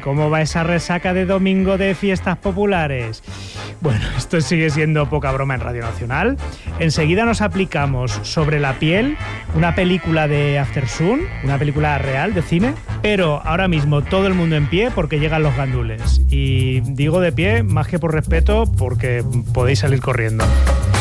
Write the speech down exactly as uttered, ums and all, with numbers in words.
¿cómo va esa resaca de domingo de fiestas populares? Bueno, esto sigue siendo poca broma en Radio Nacional. Enseguida nos aplicamos Sobre la piel, una película de Aftersun, una película real de cine, pero ahora mismo todo el mundo en pie porque llegan los gandules. Y digo de pie más que por respeto porque podéis salir corriendo.